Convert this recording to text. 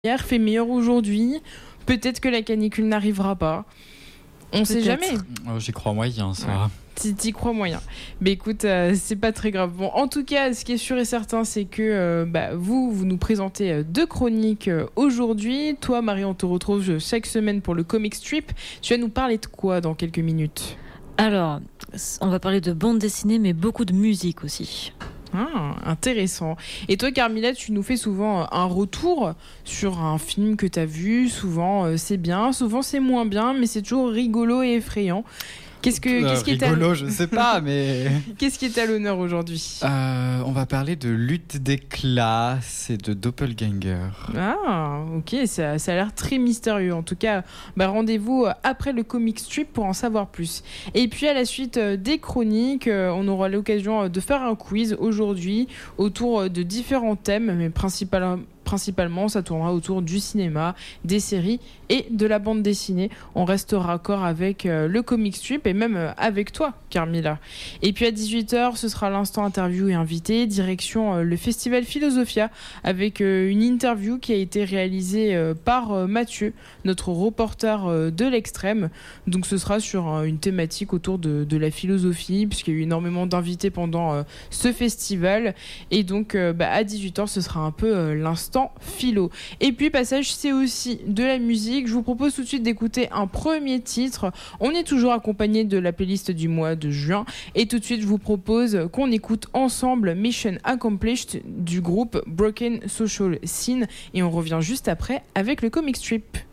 hier fait meilleur aujourd'hui. Peut-être que la canicule n'arrivera pas. On sait jamais. J'y crois moyen, ça. Ouais. T'y crois moyen. Mais écoute, c'est pas très grave. Bon, en tout cas, ce qui est sûr et certain, c'est que vous nous présentez 2 chroniques aujourd'hui. Toi, Marie, on te retrouve chaque semaine pour le Comic Strip. Tu vas nous parler de quoi dans quelques minutes ? Alors, on va parler de bande dessinée, mais beaucoup de musique aussi. Ah, intéressant. Et toi, Carmilla, tu nous fais souvent un retour sur un film que tu as vu. Souvent, c'est bien, souvent, c'est moins bien, mais c'est toujours rigolo et effrayant. Qu'est-ce qui est rigolo, je sais pas, mais... Qu'est-ce qui est à l'honneur aujourd'hui ? On va parler de Lutte des classes et de Doppelganger. Ah, ok, ça a l'air très mystérieux. En tout cas, rendez-vous après le comic strip pour en savoir plus. Et puis à la suite des chroniques, on aura l'occasion de faire un quiz aujourd'hui autour de différents thèmes, mais principalement, ça tournera autour du cinéma, des séries et de la bande dessinée. On restera raccord avec le comic strip et même avec toi, Carmilla. Et puis à 18h, ce sera l'instant interview et invité, direction le festival Philosophia, avec une interview qui a été réalisée par Mathieu, notre reporter de l'Extrême. Donc ce sera sur une thématique autour de la philosophie, puisqu'il y a eu énormément d'invités pendant ce festival. Et donc à 18h, ce sera un peu l'instant philo. Et puis passage, c'est aussi de la musique. Je vous propose tout de suite d'écouter un premier titre. On est toujours accompagné de la playlist du mois de juin. Et tout de suite, je vous propose qu'on écoute ensemble Mission Accomplished du groupe Broken Social Scene. Et on revient juste après avec le comic strip.